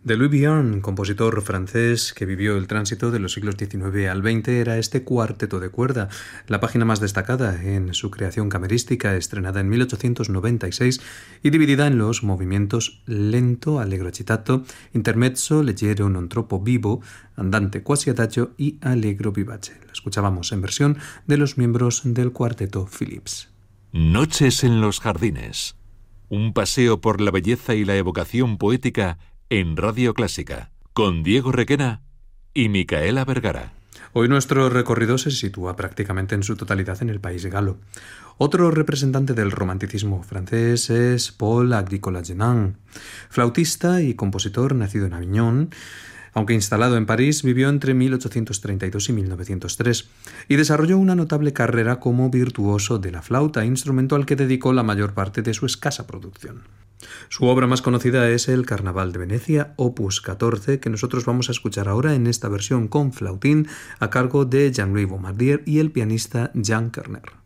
De Louis Vierne, compositor francés que vivió el tránsito de los siglos XIX al XX, era este cuarteto de cuerda, la página más destacada en su creación camerística, estrenada en 1896 y dividida en los movimientos lento, allegro agitato, intermezzo, leggero, non troppo vivo, andante quasi adagio y allegro vivace. La escuchábamos en versión de los miembros del cuarteto Philips. Noches en los jardines. Un paseo por la belleza y la evocación poética en Radio Clásica, con Diego Requena y Micaela Vergara. Hoy nuestro recorrido se sitúa prácticamente en su totalidad en el país galo. Otro representante del romanticismo francés es Paul Agricola-Genin, flautista y compositor nacido en Aviñón. Aunque instalado en París, vivió entre 1832 y 1903 y desarrolló una notable carrera como virtuoso de la flauta, instrumento al que dedicó la mayor parte de su escasa producción. Su obra más conocida es el Carnaval de Venecia, opus 14, que nosotros vamos a escuchar ahora en esta versión con flautín a cargo de Jean-Louis Bombardier y el pianista Jean Kerner.